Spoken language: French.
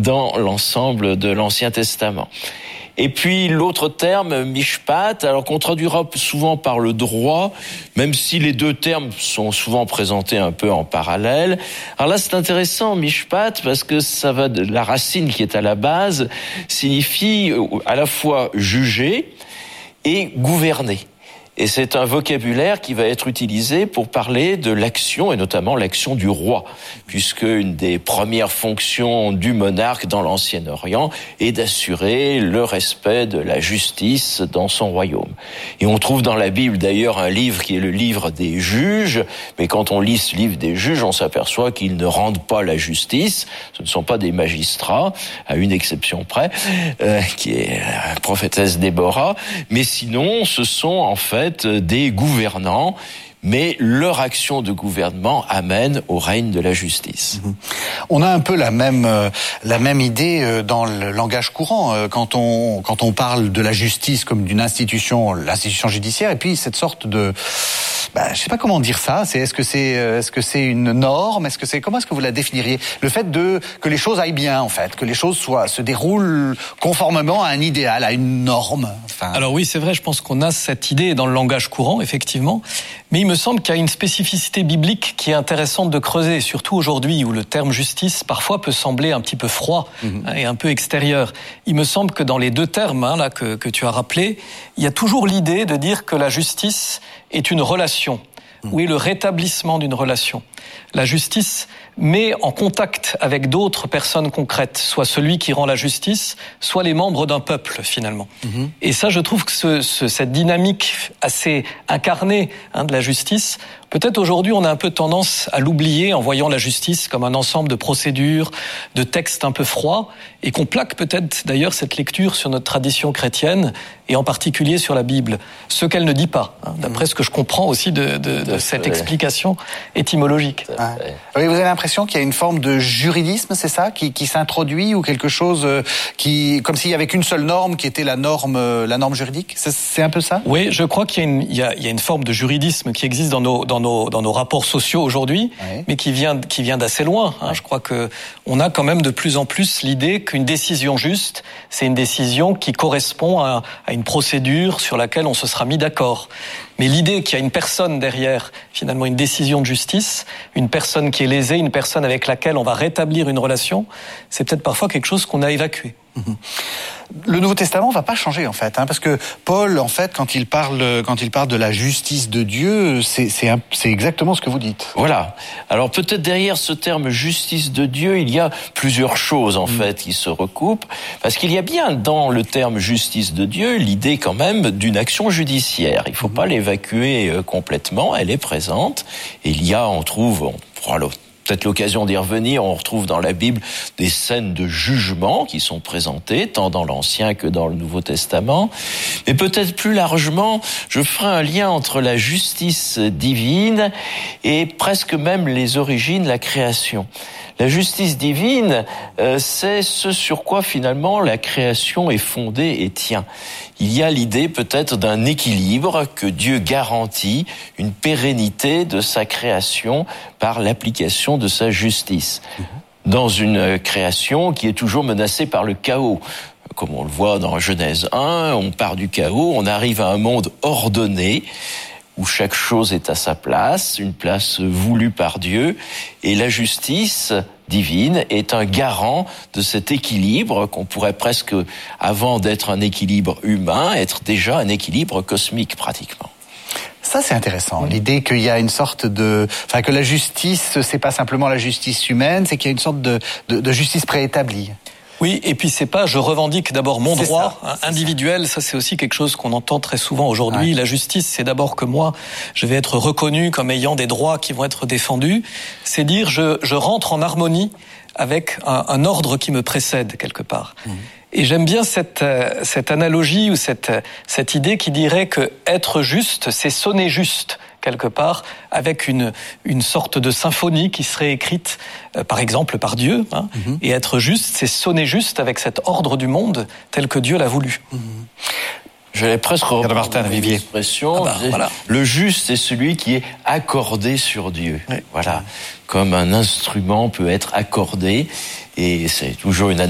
dans l'ensemble de l'Ancien Testament. Et puis l'autre terme, mishpat, alors qu'on traduira souvent par le droit, même si les deux termes sont souvent présentés un peu en parallèle. Alors là, c'est intéressant, mishpat, parce que ça va de la racine qui est à la base, signifie à la fois juger et gouverner. Et c'est un vocabulaire qui va être utilisé pour parler de l'action, et notamment l'action du roi, puisque une des premières fonctions du monarque dans l'Ancien Orient est d'assurer le respect de la justice dans son royaume. Et on trouve dans la Bible d'ailleurs un livre qui est le livre des juges, mais quand on lit ce livre des juges, on s'aperçoit qu'ils ne rendent pas la justice, ce ne sont pas des magistrats, à une exception près, qui est la prophétesse Déborah, mais sinon ce sont en fait des gouvernants, mais leur action de gouvernement amène au règne de la justice. On a un peu la même idée dans le langage courant quand on parle de la justice comme d'une institution, l'institution judiciaire, et puis cette sorte de, je sais pas comment dire ça. Est-ce que c'est une norme? Comment est-ce que vous la définiriez? Le fait que les choses aillent bien, en fait, que les choses se déroulent conformément à un idéal, à une norme. Enfin... Alors oui, c'est vrai. Je pense qu'on a cette idée dans le langage courant, effectivement. Mais il me semble qu'il y a une spécificité biblique qui est intéressante de creuser, surtout aujourd'hui où le terme justice parfois peut sembler un petit peu froid et un peu extérieur. Il me semble que dans les deux termes là que tu as rappelés, il y a toujours l'idée de dire que la justice est une relation, ou est le rétablissement d'une relation. La justice met en contact avec d'autres personnes concrètes, soit celui qui rend la justice, soit les membres d'un peuple, finalement. Et ça, je trouve que cette dynamique assez incarnée de la justice, peut-être aujourd'hui, on a un peu tendance à l'oublier en voyant la justice comme un ensemble de procédures, de textes un peu froids, et qu'on plaque peut-être d'ailleurs cette lecture sur notre tradition chrétienne, et en particulier sur la Bible. Ce qu'elle ne dit pas, d'après ce que je comprends aussi de cette explication étymologique. Oui, vous avez l'impression qu'il y a une forme de juridisme, c'est ça, qui s'introduit, ou quelque chose comme s'il y avait qu'une seule norme qui était la norme juridique. C'est un peu ça? Oui, je crois qu'il y a une forme de juridisme qui existe dans nos rapports sociaux aujourd'hui, mais qui vient d'assez loin. Je crois que on a quand même de plus en plus l'idée qu'une décision juste, c'est une décision qui correspond à une procédure sur laquelle on se sera mis d'accord. Mais l'idée qu'il y a une personne derrière, finalement une décision de justice, une personne qui est lésée, une personne avec laquelle on va rétablir une relation, c'est peut-être parfois quelque chose qu'on a évacué. Le Nouveau Testament va pas changer en fait, parce que Paul, en fait, quand il parle de la justice de Dieu, c'est exactement ce que vous dites. Voilà. Alors peut-être derrière ce terme justice de Dieu, il y a plusieurs choses en fait qui se recoupent, parce qu'il y a bien dans le terme justice de Dieu l'idée quand même d'une action judiciaire. Il faut pas l'évacuer complètement, elle est présente. Et on pourra peut-être l'occasion d'y revenir, on retrouve dans la Bible des scènes de jugement qui sont présentées, tant dans l'Ancien que dans le Nouveau Testament. Mais peut-être plus largement, je ferai un lien entre la justice divine et presque même les origines de la création. La justice divine, c'est ce sur quoi finalement la création est fondée et tient. Il y a l'idée peut-être d'un équilibre que Dieu garantit, une pérennité de sa création par l'application de sa justice. Dans une création qui est toujours menacée par le chaos. Comme on le voit dans Genèse 1, on part du chaos, on arrive à un monde ordonné, où chaque chose est à sa place, une place voulue par Dieu, et la justice divine est un garant de cet équilibre qu'on pourrait presque, avant d'être un équilibre humain, être déjà un équilibre cosmique pratiquement. Ça, c'est intéressant. L'idée qu'il y a une sorte que la justice, c'est pas simplement la justice humaine, c'est qu'il y a une sorte de justice préétablie. Oui, et puis c'est pas je revendique d'abord mon droit individuel, ça c'est aussi quelque chose qu'on entend très souvent aujourd'hui. La justice, c'est d'abord que moi, je vais être reconnu comme ayant des droits qui vont être défendus. C'est dire je rentre en harmonie avec un ordre qui me précède quelque part. Et j'aime bien cette analogie ou cette idée qui dirait que être juste, c'est sonner juste quelque part, avec une sorte de symphonie qui serait écrite, par exemple, par Dieu. Et être juste, c'est sonner juste avec cet ordre du monde tel que Dieu l'a voulu. J'allais presque reprendre l'expression. Le juste est celui qui est accordé sur Dieu. Voilà, comme un instrument peut être accordé, et c'est toujours une